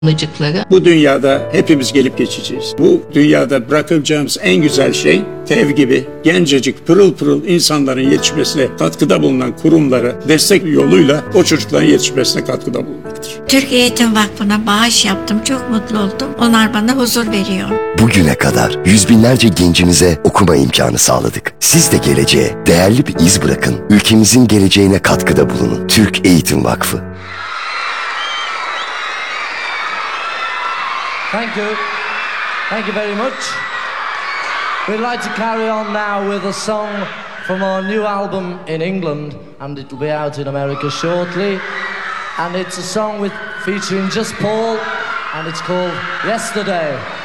damlacıkları. Bu dünyada hepimiz gelip geçeceğiz. Bu dünyada bırakacağımız en güzel şey TEV gibi gencecik pırıl pırıl insanların yetişmesine katkıda bulunan kurumlara destek yoluyla o çocukların yetişmesine katkıda bulunmaktır. Türk Eğitim Vakfı'na bağış yaptım. Çok mutlu oldum. Onlar bana huzur veriyor. Bugüne kadar yüz binlerce gencimize okuma imkanı sağladık. Siz de geleceğe değerli bir iz bırakın. Ülkemizin geleceğine katkıda bulunun. Türk Eğitim Vakfı. Thank you. Thank you very much. We'd like to carry on now with a song from our new album in England, and it'll be out in America shortly. And it's a song featuring just Paul, and it's called Yesterday.